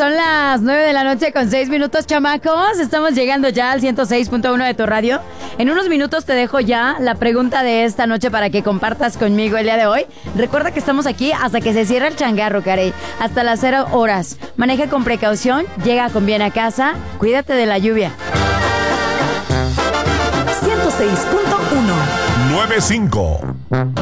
Son las 9:06 chamacos. Estamos llegando ya al 106.1 de tu radio. En unos minutos te dejo ya la pregunta de esta noche para que compartas conmigo el día de hoy. Recuerda que estamos aquí hasta que se cierre el changarro, Carey. Hasta las 0 horas. Maneja con precaución, llega con bien a casa, cuídate de la lluvia. 106.1 95